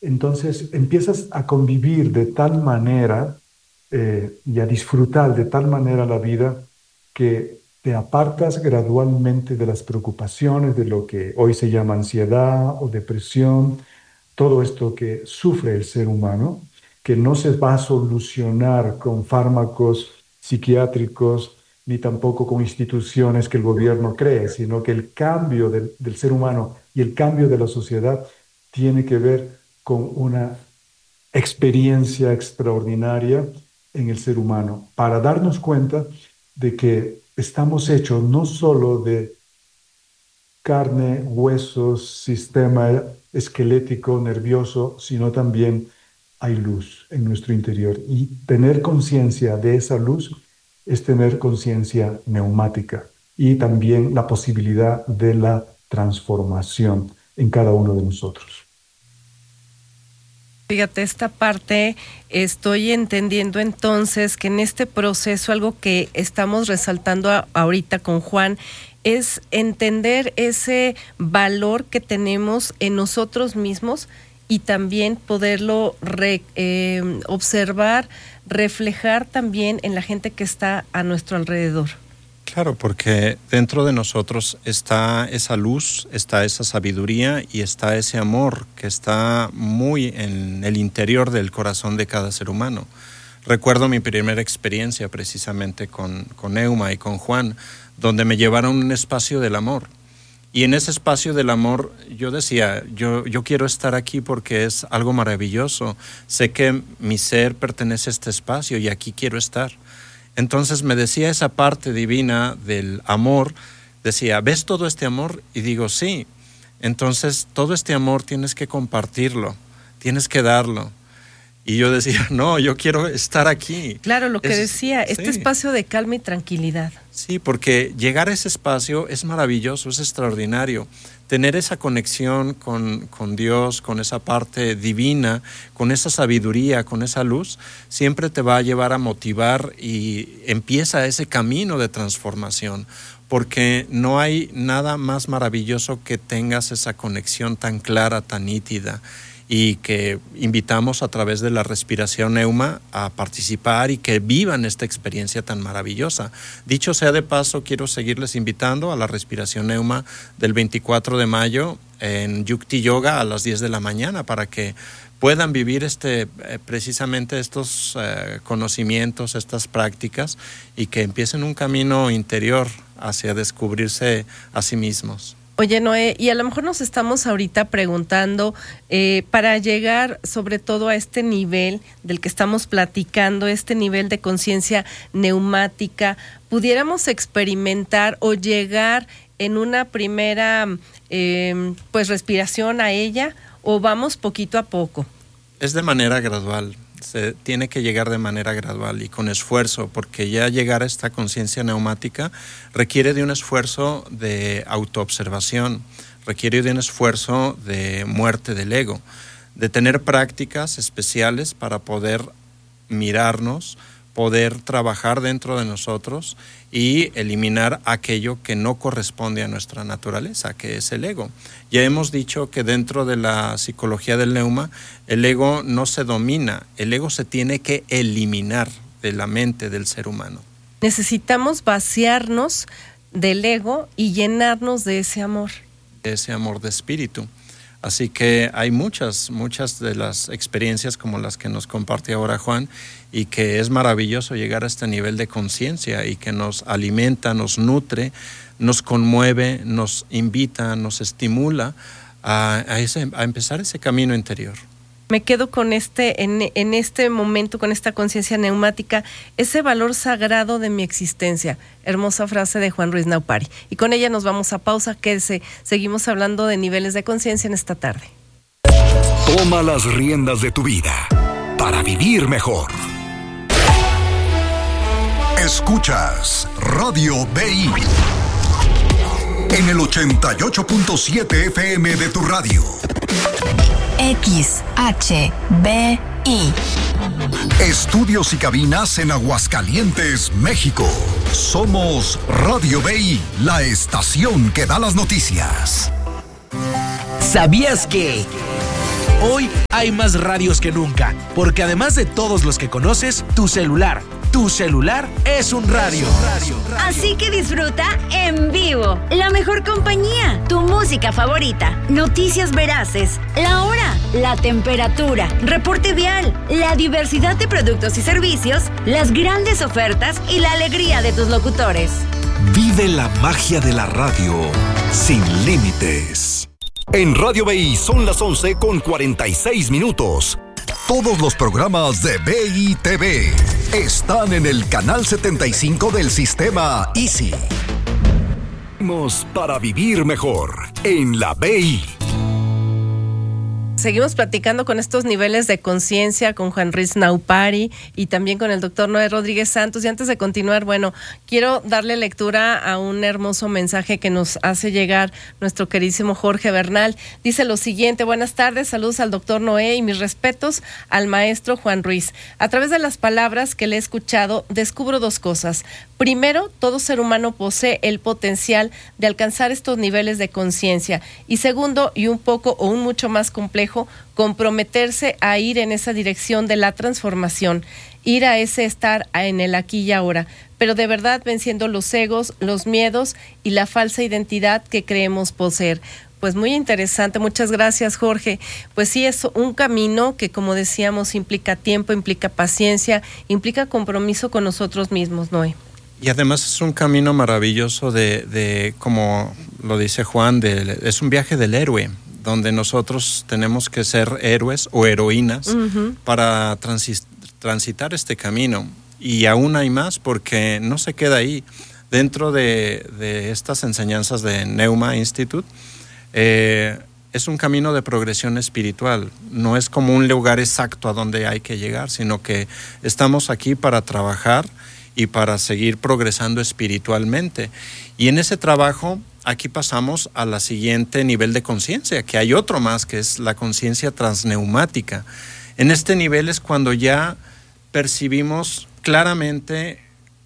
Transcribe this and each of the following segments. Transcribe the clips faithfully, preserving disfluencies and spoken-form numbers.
Entonces empiezas a convivir de tal manera eh, y a disfrutar de tal manera la vida que te apartas gradualmente de las preocupaciones, de lo que hoy se llama ansiedad o depresión, todo esto que sufre el ser humano, que no se va a solucionar con fármacos psiquiátricos ni tampoco con instituciones que el gobierno cree, sino que el cambio del, del ser humano y el cambio de la sociedad tiene que ver con una experiencia extraordinaria en el ser humano, para darnos cuenta de que estamos hechos no solo de carne, huesos, sistema esquelético, nervioso, sino también hay luz en nuestro interior. Y tener conciencia de esa luz es tener conciencia neumática y también la posibilidad de la transformación en cada uno de nosotros. Fíjate, esta parte estoy entendiendo entonces que en este proceso algo que estamos resaltando a, ahorita con Juan es entender ese valor que tenemos en nosotros mismos y también poderlo re, eh, observar, reflejar también en la gente que está a nuestro alrededor. Claro, porque dentro de nosotros está esa luz, está esa sabiduría y está ese amor que está muy en el interior del corazón de cada ser humano. Recuerdo mi primera experiencia precisamente con, con Neuma y con Juan, donde me llevaron a un espacio del amor. Y en ese espacio del amor yo decía, yo, yo quiero estar aquí porque es algo maravilloso. Sé que mi ser pertenece a este espacio y aquí quiero estar. Entonces me decía esa parte divina del amor, decía, ¿ves todo este amor? Y digo, sí. Entonces todo este amor tienes que compartirlo, tienes que darlo. Y yo decía, no, yo quiero estar aquí. Claro, lo que es, decía, este sí. espacio de calma y tranquilidad. Sí, porque llegar a ese espacio es maravilloso, es extraordinario. Tener esa conexión con, con Dios, con esa parte divina, con esa sabiduría, con esa luz, siempre te va a llevar a motivar y empieza ese camino de transformación. Porque no hay nada más maravilloso que tengas esa conexión tan clara, tan nítida, y que invitamos a través de la respiración Neuma a participar y que vivan esta experiencia tan maravillosa. Dicho sea de paso, quiero seguirles invitando a la respiración Neuma del veinticuatro de mayo en Yukti Yoga a las diez de la mañana para que puedan vivir este, eh, precisamente estos eh, conocimientos, estas prácticas y que empiecen un camino interior hacia descubrirse a sí mismos. Oye, Noé, y a lo mejor nos estamos ahorita preguntando, eh, para llegar sobre todo a este nivel del que estamos platicando, este nivel de conciencia neumática, ¿pudiéramos experimentar o llegar en una primera eh, pues respiración a ella o vamos poquito a poco? Es de manera gradual. Se tiene que llegar de manera gradual y con esfuerzo, porque ya llegar a esta conciencia neumática requiere de un esfuerzo de autoobservación, requiere de un esfuerzo de muerte del ego, de tener prácticas especiales para poder mirarnos, poder trabajar dentro de nosotros y eliminar aquello que no corresponde a nuestra naturaleza, que es el ego. Ya hemos dicho que dentro de la psicología del Neuma, el ego no se domina, el ego se tiene que eliminar de la mente del ser humano. Necesitamos vaciarnos del ego y llenarnos de ese amor. De ese amor de espíritu. Así que hay muchas, muchas de las experiencias como las que nos comparte ahora Juan y que es maravilloso llegar a este nivel de conciencia y que nos alimenta, nos nutre, nos conmueve, nos invita, nos estimula a, a, ese, a empezar ese camino interior. Me quedo con este, en, en este momento, con esta conciencia neumática, ese valor sagrado de mi existencia. Hermosa frase de Juan Ruiz Naupari. Y con ella nos vamos a pausa, quédese. Seguimos hablando de niveles de conciencia en esta tarde. Toma las riendas de tu vida para vivir mejor. Escuchas Radio B I en el ochenta y ocho punto siete F M de tu radio. X H B I. Estudios y cabinas en Aguascalientes, México. Somos Radio B I, la estación que da las noticias. ¿Sabías que Hoy hay más radios que nunca, porque además de todos los que conoces, tu celular, tu celular es un radio. Así que disfruta en vivo la mejor compañía, tu música favorita, noticias veraces, la hora, la temperatura, reporte vial, la diversidad de productos y servicios, las grandes ofertas y la alegría de tus locutores. Vive la magia de la radio sin límites. En Radio B I son las once con cuarenta y seis minutos. Todos los programas de B I T V están en el canal setenta y cinco del sistema Easy. Para vivir mejor en la B I. Seguimos platicando con estos niveles de conciencia con Juan Ruiz Naupari y también con el doctor Noé Rodríguez Santos. Y antes de continuar, bueno, quiero darle lectura a un hermoso mensaje que nos hace llegar nuestro queridísimo Jorge Bernal. Dice lo siguiente: buenas tardes, saludos al doctor Noé y mis respetos al maestro Juan Ruiz. A través de las palabras que le he escuchado, descubro dos cosas. Primero, todo ser humano posee el potencial de alcanzar estos niveles de conciencia. Y segundo, y un poco o un mucho más complejo, comprometerse a ir en esa dirección de la transformación, ir a ese estar en el aquí y ahora, pero de verdad venciendo los egos, los miedos y la falsa identidad que creemos poseer. Pues muy interesante, muchas gracias, Jorge. Pues sí, es un camino que, como decíamos, implica tiempo, implica paciencia, implica compromiso con nosotros mismos, Noé. Y además es un camino maravilloso de, de como lo dice Juan, de, es un viaje del héroe, donde nosotros tenemos que ser héroes o heroínas uh-huh. para transi- transitar este camino. Y aún hay más, porque no se queda ahí. Dentro de, de estas enseñanzas de Neuma Institute, eh, es un camino de progresión espiritual. No es como un lugar exacto a donde hay que llegar, sino que estamos aquí para trabajar y para seguir progresando espiritualmente. Y en ese trabajo, aquí pasamos a la siguiente nivel de conciencia, que hay otro más, que es la conciencia transneumática. En este nivel es cuando ya percibimos claramente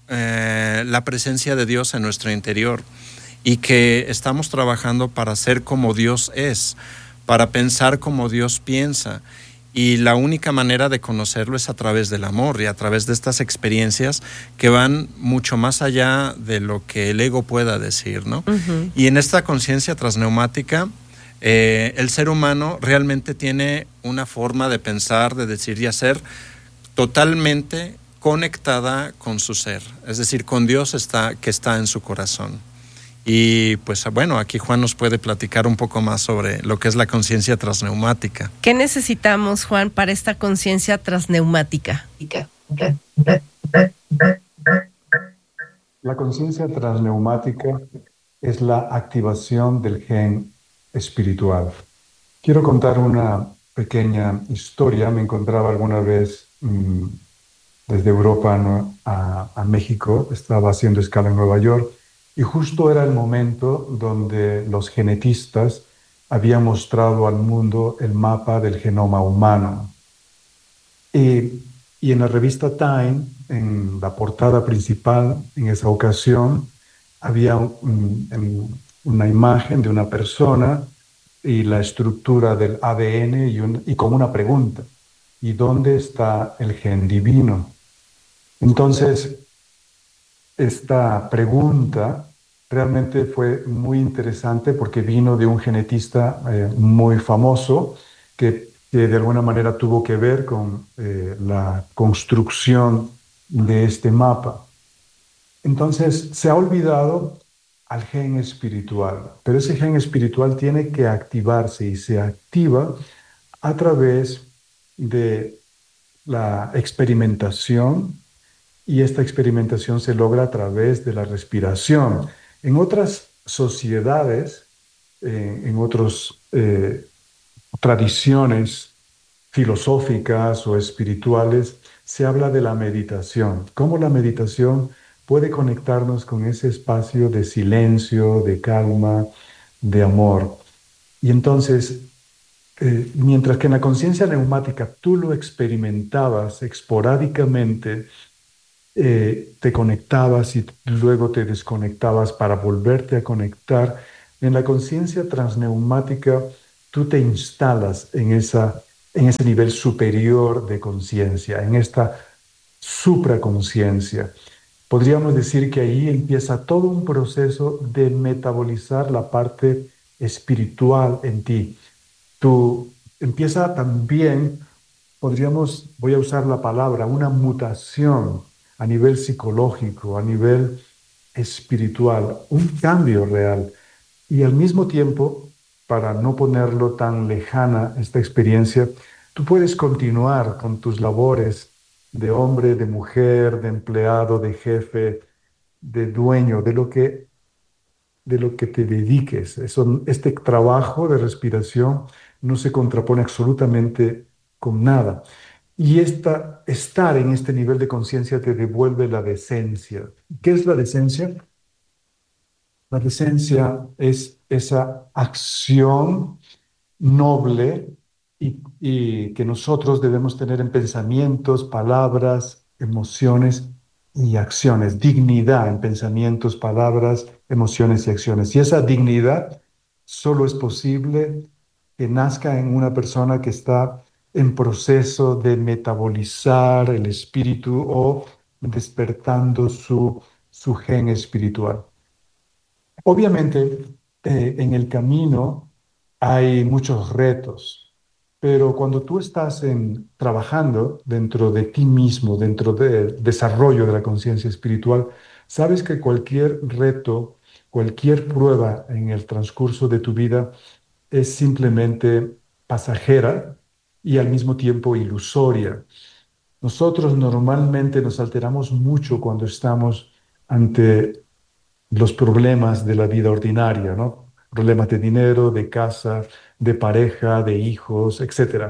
eh, la presencia de Dios en nuestro interior y que estamos trabajando para ser como Dios es, para pensar como Dios piensa. Y la única manera de conocerlo es a través del amor y a través de estas experiencias que van mucho más allá de lo que el ego pueda decir, ¿no? Uh-huh. Y en esta conciencia transneumática, eh, el ser humano realmente tiene una forma de pensar, de decir y hacer totalmente conectada con su ser, es decir, con Dios está, que está en su corazón. Y pues bueno, aquí Juan nos puede platicar un poco más sobre lo que es la conciencia transneumática. ¿Qué necesitamos, Juan, para esta conciencia transneumática? La conciencia transneumática es la activación del gen espiritual. Quiero contar una pequeña historia. Me encontraba alguna vez mmm, desde Europa, ¿no? a, a México. Estaba haciendo escala en Nueva York. Y justo era el momento donde los genetistas habían mostrado al mundo el mapa del genoma humano. Y, y en la revista Time, en la portada principal, en esa ocasión, había un, un, una imagen de una persona y la estructura del A D N y, un, y como una pregunta: ¿y dónde está el gen divino? Entonces, esta pregunta realmente fue muy interesante porque vino de un genetista eh, muy famoso que, que de alguna manera tuvo que ver con eh, la construcción de este mapa. Entonces se ha olvidado al gen espiritual, pero ese gen espiritual tiene que activarse y se activa a través de la experimentación, y esta experimentación se logra a través de la respiración. En otras sociedades, eh, en otras eh, tradiciones filosóficas o espirituales, se habla de la meditación. Cómo la meditación puede conectarnos con ese espacio de silencio, de calma, de amor. Y entonces, eh, mientras que en la conciencia neumática tú lo experimentabas esporádicamente, Eh, te conectabas y luego te desconectabas para volverte a conectar, en la conciencia transneumática tú te instalas en esa en ese nivel superior de conciencia, en esta supraconciencia. Podríamos decir que ahí empieza todo un proceso de metabolizar la parte espiritual en ti. Tú empieza también, podríamos, voy a usar la palabra, una mutación a nivel psicológico, a nivel espiritual, un cambio real. Y al mismo tiempo, para no ponerlo tan lejana esta experiencia, tú puedes continuar con tus labores de hombre, de mujer, de empleado, de jefe, de dueño, de lo que, de lo que te dediques. Eso, este trabajo de respiración no se contrapone absolutamente con nada. Y esta, estar en este nivel de conciencia te devuelve la decencia. ¿Qué es la decencia? La decencia es esa acción noble y, y que nosotros debemos tener en pensamientos, palabras, emociones y acciones. Dignidad en pensamientos, palabras, emociones y acciones. Y esa dignidad solo es posible que nazca en una persona que está en proceso de metabolizar el espíritu o despertando su, su gen espiritual. Obviamente, eh, en el camino hay muchos retos, pero cuando tú estás en, trabajando dentro de ti mismo, dentro del desarrollo de la conciencia espiritual, sabes que cualquier reto, cualquier prueba en el transcurso de tu vida es simplemente pasajera y al mismo tiempo ilusoria. Nosotros normalmente nos alteramos mucho cuando estamos ante los problemas de la vida ordinaria, ¿no? Problemas de dinero, de casa, de pareja, de hijos, etcétera.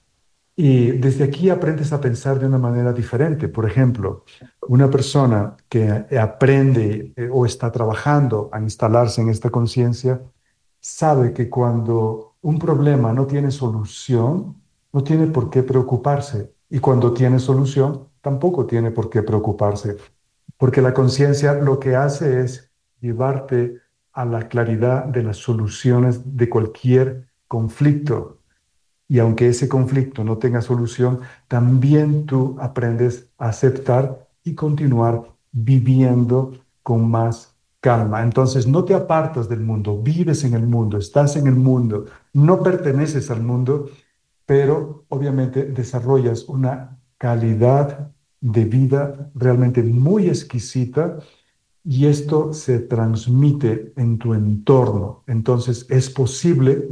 Y desde aquí aprendes a pensar de una manera diferente. Por ejemplo, una persona que aprende eh, o está trabajando a instalarse en esta conciencia, sabe que cuando un problema no tiene solución, no tiene por qué preocuparse. Y cuando tiene solución, tampoco tiene por qué preocuparse. Porque la conciencia lo que hace es llevarte a la claridad de las soluciones de cualquier conflicto. Y aunque ese conflicto no tenga solución, también tú aprendes a aceptar y continuar viviendo con más calma. Entonces no te apartas del mundo, vives en el mundo, estás en el mundo, no perteneces al mundo, pero obviamente desarrollas una calidad de vida realmente muy exquisita y esto se transmite en tu entorno. Entonces es posible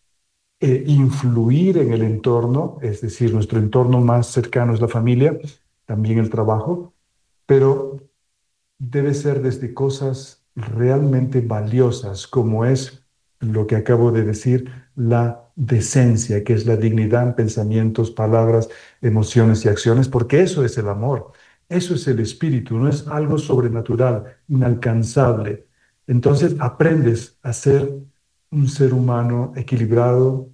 eh, influir en el entorno, es decir, nuestro entorno más cercano es la familia, también el trabajo, pero debe ser desde cosas realmente valiosas, como es lo que acabo de decir, la decencia, que es la dignidad en pensamientos, palabras, emociones y acciones, porque eso es el amor, eso es el espíritu, no es algo sobrenatural, inalcanzable. Entonces aprendes a ser un ser humano equilibrado,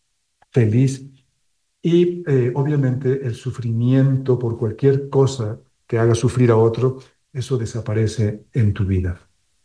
feliz y eh, obviamente el sufrimiento por cualquier cosa que haga sufrir a otro, eso desaparece en tu vida.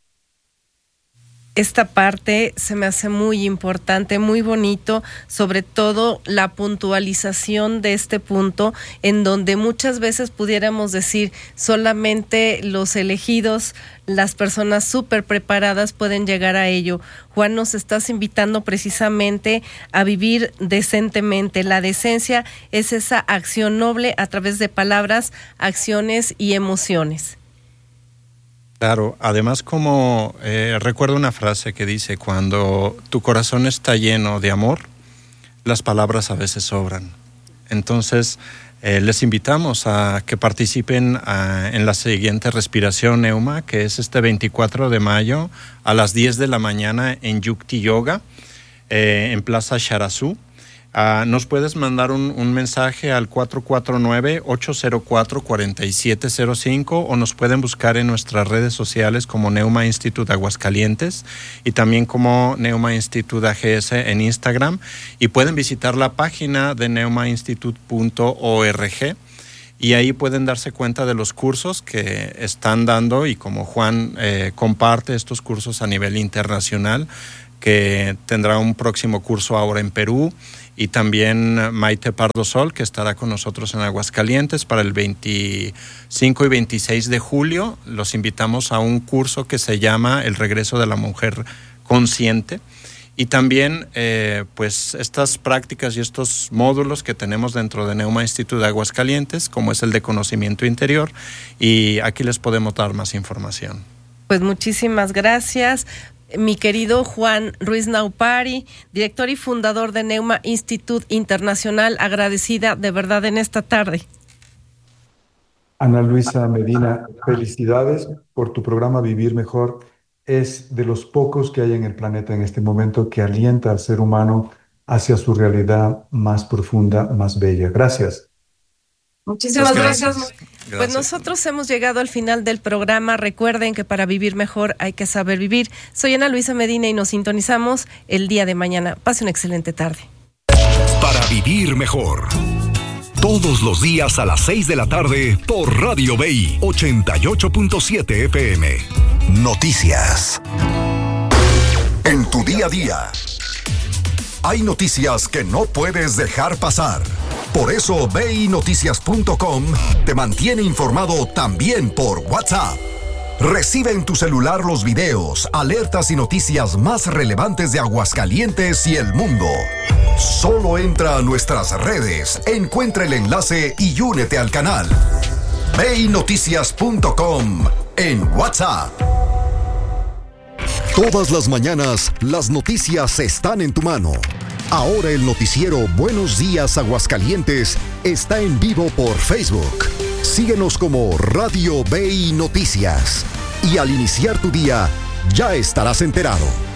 Esta parte se me hace muy importante, muy bonito, sobre todo la puntualización de este punto, en donde muchas veces pudiéramos decir solamente los elegidos, las personas súper preparadas pueden llegar a ello. Juan, nos estás invitando precisamente a vivir decentemente. La decencia es esa acción noble a través de palabras, acciones y emociones. Claro, además como eh, recuerdo una frase que dice, cuando tu corazón está lleno de amor, las palabras a veces sobran. Entonces, eh, les invitamos a que participen a, en la siguiente respiración Neuma, que es este veinticuatro de mayo a las diez de la mañana en Yukti Yoga, eh, en Plaza Sharazú. Uh, nos puedes mandar un, un mensaje al cuatro cuatro nueve, ocho cero cuatro, cuatro siete cero cinco o nos pueden buscar en nuestras redes sociales como Neuma Institute Aguascalientes y también como Neuma Institute A G S en Instagram, y pueden visitar la página de neuma institute punto org y ahí pueden darse cuenta de los cursos que están dando, y como Juan eh, comparte estos cursos a nivel internacional, que tendrá un próximo curso ahora en Perú, y también Maite Pardo Sol, que estará con nosotros en Aguascalientes para el veinticinco y veintiséis de julio. Los invitamos a un curso que se llama El regreso de la mujer consciente. Y también, eh, pues, estas prácticas y estos módulos que tenemos dentro de Neuma Institute de Aguascalientes, como es el de conocimiento interior, y aquí les podemos dar más información. Pues muchísimas gracias, mi querido Juan Ruiz Naupari, director y fundador de Neuma Institute Internacional, agradecida de verdad en esta tarde. Ana Luisa Medina, felicidades por tu programa Vivir Mejor. Es de los pocos que hay en el planeta en este momento que alienta al ser humano hacia su realidad más profunda, más bella. Gracias. Muchísimas gracias. gracias. Pues nosotros hemos llegado al final del programa. Recuerden que para vivir mejor hay que saber vivir. Soy Ana Luisa Medina y nos sintonizamos el día de mañana. Pase una excelente tarde. Para vivir mejor. Todos los días a las seis de la tarde por Radio B I ochenta y ocho punto siete F M. Noticias. En tu día a día. Hay noticias que no puedes dejar pasar. Por eso B I Noticias punto com te mantiene informado también por WhatsApp. Recibe en tu celular los videos, alertas y noticias más relevantes de Aguascalientes y el mundo. Solo entra a nuestras redes, encuentra el enlace y únete al canal. B I Noticias punto com en WhatsApp. Todas las mañanas, las noticias están en tu mano. Ahora el noticiero Buenos Días Aguascalientes está en vivo por Facebook. Síguenos como Radio B I Noticias. Y al iniciar tu día, ya estarás enterado.